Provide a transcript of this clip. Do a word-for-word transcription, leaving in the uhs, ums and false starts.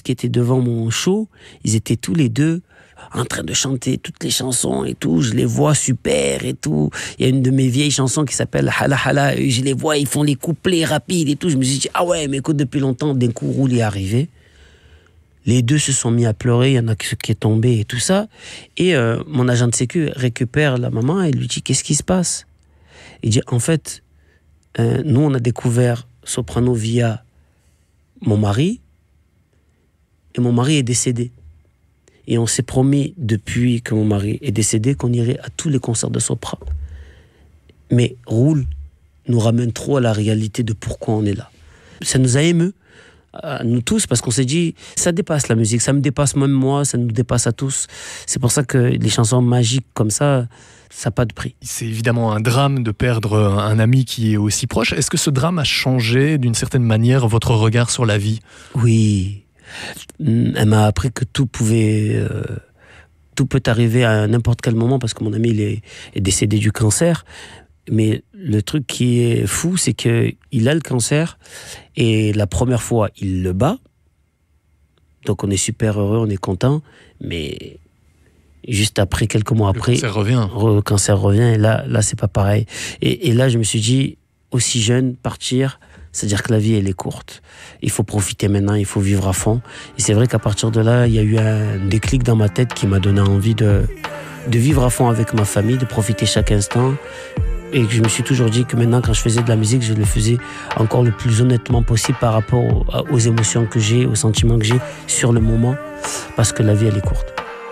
qui étaient devant mon show, ils étaient tous les deux en train de chanter toutes les chansons et tout. Je les vois super et tout. Il y a une de mes vieilles chansons qui s'appelle Hala Hala. Et je les vois, ils font les couplets rapides et tout. Je me suis dit, ah ouais, mais écoute, depuis longtemps, d'un coup, Roule est arrivé. Les deux se sont mis à pleurer. Il y en a qui est tombé et tout ça. Et euh, mon agent de sécu récupère la maman et lui dit, qu'est-ce qui se passe? Il dit, en fait, euh, nous, on a découvert Soprano via mon mari. Et mon mari est décédé. Et on s'est promis, depuis que mon mari est décédé, qu'on irait à tous les concerts de Sopra. Mais Roule nous ramène trop à la réalité de pourquoi on est là. Ça nous a émus, à nous tous, parce qu'on s'est dit, ça dépasse la musique, ça me dépasse même moi, ça nous dépasse à tous. C'est pour ça que les chansons magiques comme ça, ça n'a pas de prix. C'est évidemment un drame de perdre un ami qui est aussi proche. Est-ce que ce drame a changé d'une certaine manière votre regard sur la vie? Oui. Elle m'a appris que tout pouvait, euh, tout peut arriver à n'importe quel moment parce que mon ami il est, est décédé du cancer. Mais le truc qui est fou, c'est qu'il a le cancer et la première fois, il le bat. Donc on est super heureux, on est content. Mais juste après, quelques mois après, le cancer revient. Le cancer revient et là, là c'est pas pareil. Et, et là, je me suis dit, aussi jeune, partir... C'est-à-dire que la vie, elle est courte. Il faut profiter maintenant, il faut vivre à fond. Et c'est vrai qu'à partir de là, il y a eu un déclic dans ma tête qui m'a donné envie de, de vivre à fond avec ma famille, de profiter chaque instant. Et je me suis toujours dit que maintenant, quand je faisais de la musique, je le faisais encore le plus honnêtement possible par rapport aux, aux émotions que j'ai, aux sentiments que j'ai sur le moment. Parce que la vie, elle est courte.